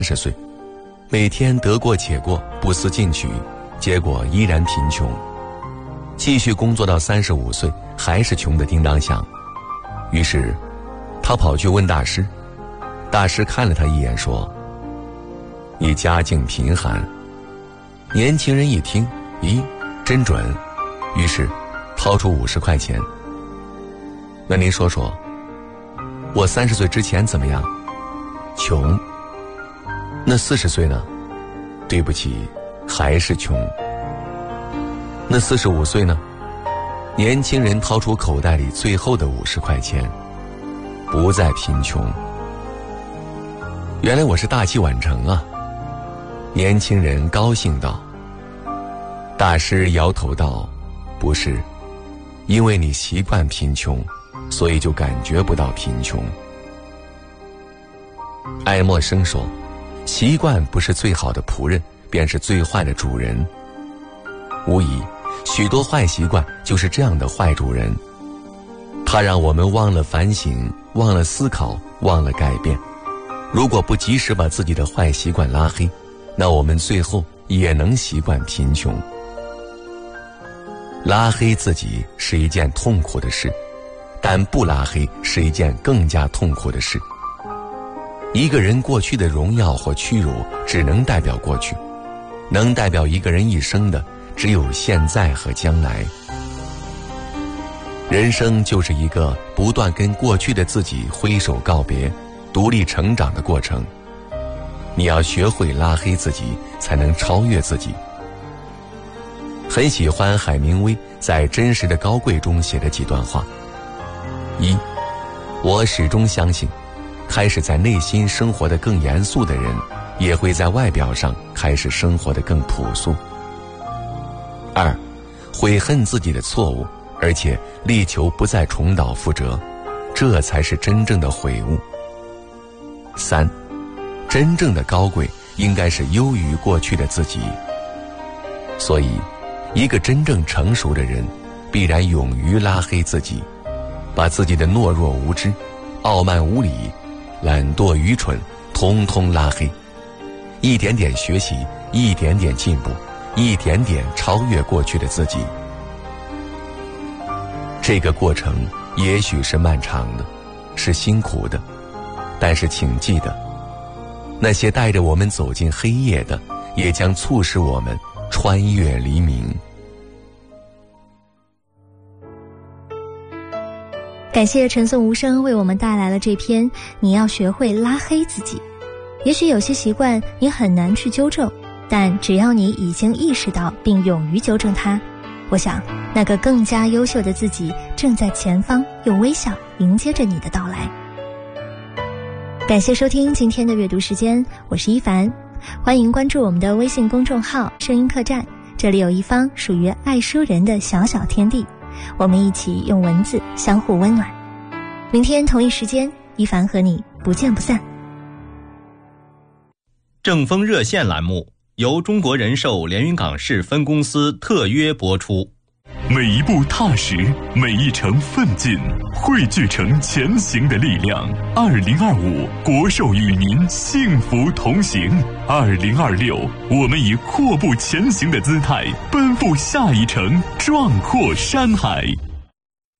30岁，每天得过且过，不思进取，结果依然贫穷。继续工作到35岁，还是穷得叮当响。于是他跑去问大师，大师看了他一眼说：你家境贫寒。年轻人一听，咦，真准，于是掏出50块钱。那您说说，我30岁之前怎么样？穷。那40岁呢？对不起，还是穷。那45岁呢？年轻人掏出口袋里最后的50块钱，不再贫穷。原来我是大器晚成啊！年轻人高兴道。大师摇头道：不是，因为你习惯贫穷，所以就感觉不到贫穷。爱默生说，习惯不是最好的仆人，便是最坏的主人。无疑，许多坏习惯就是这样的坏主人，它让我们忘了反省，忘了思考，忘了改变。如果不及时把自己的坏习惯拉黑，那我们最后也能习惯贫穷。拉黑自己是一件痛苦的事，但不拉黑是一件更加痛苦的事。一个人过去的荣耀或屈辱只能代表过去，能代表一个人一生的只有现在和将来。人生就是一个不断跟过去的自己挥手告别，独立成长的过程。你要学会拉黑自己，才能超越自己。很喜欢海明威在《真实的高贵》中写的几段话。一，我始终相信，开始在内心生活得更严肃的人，也会在外表上开始生活得更朴素。二，悔恨自己的错误，而且力求不再重蹈覆辙，这才是真正的悔悟。三，真正的高贵应该是优于过去的自己。所以，一个真正成熟的人，必然勇于拉黑自己，把自己的懦弱无知、傲慢无礼、懒惰愚蠢通通拉黑，一点点学习，一点点进步，一点点超越过去的自己。这个过程也许是漫长的，是辛苦的，但是请记得，那些带着我们走进黑夜的，也将促使我们穿越黎明。 感谢陈颂无声为我们带来了这篇你要学会拉黑自己。也许有些习惯你很难去纠正，但只要你已经意识到并勇于纠正它，我想那个更加优秀的自己正在前方用微笑迎接着你的到来。感谢收听今天的阅读时间，我是一凡，欢迎关注我们的微信公众号声音客栈，这里有一方属于爱书人的小小天地，我们一起用文字相互温暖。明天同一时间，一凡和你不见不散。 正风热线栏目由中国人寿连云港市分公司特约播出。 每一步踏实，每一程奋进，汇聚成前行的力量。2025，国寿与您幸福同行。2026，我们以阔步前行的姿态，奔赴下一程壮阔山海。